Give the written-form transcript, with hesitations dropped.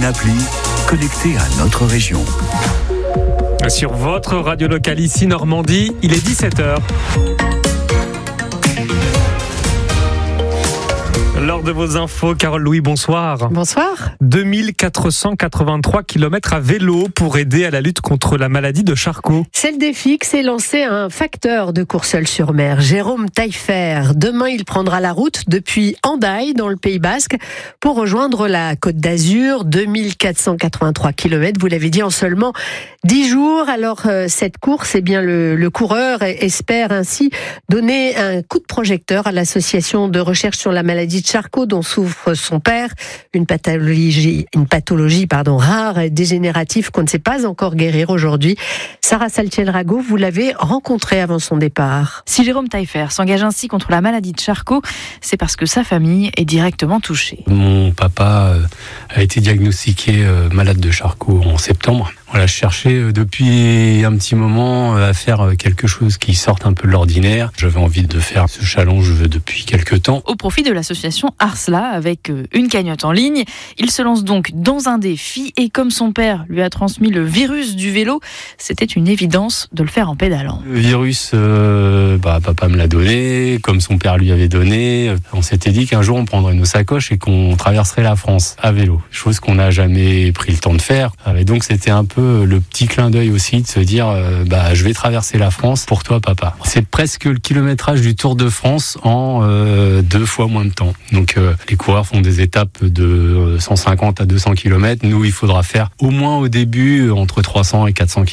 appli connectée à notre région. Sur votre radio locale ici Normandie, il est 17h. Lors de vos infos, Carole Louis, bonsoir. Bonsoir. 2483 km à vélo pour aider à la lutte contre la maladie de Charcot. C'est le défi que s'est lancé un facteur de Courseulles-sur-Mer, Jérôme Taillefer. Demain, il prendra la route depuis Hendaye, dans le Pays Basque, pour rejoindre la Côte d'Azur. 2483 km, vous l'avez dit, en seulement 10 jours. Alors, cette course, le coureur espère ainsi donner un coup de projecteur à l'association de recherche sur la maladie de Charcot dont souffre son père, une pathologie rare et dégénérative qu'on ne sait pas encore guérir aujourd'hui. Sarah Saltiel-Rago, vous l'avez rencontré avant son départ. Si Jérôme Taillefer s'engage ainsi contre la maladie de Charcot, c'est parce que sa famille est directement touchée. Mon papa a été diagnostiqué malade de Charcot en septembre. Voilà, je cherchais depuis un petit moment à faire quelque chose qui sorte un peu de l'ordinaire. J'avais envie de faire ce challenge depuis quelques temps. Au profit de l'association Arsla, avec une cagnotte en ligne, il se lance donc dans un défi et comme son père lui a transmis le virus du vélo, c'était une évidence de le faire en pédalant. Le virus, papa me l'a donné, comme son père lui avait donné. On s'était dit qu'un jour on prendrait nos sacoches et qu'on traverserait la France à vélo. Chose qu'on n'a jamais pris le temps de faire. Et donc c'était un peu le petit clin d'œil aussi de se dire je vais traverser la France pour toi papa. C'est presque le kilométrage du Tour de France en 2 fois moins de temps. Donc les coureurs font des étapes de 150 à 200 km. Nous, il faudra faire au moins au début entre 300 et 400 km.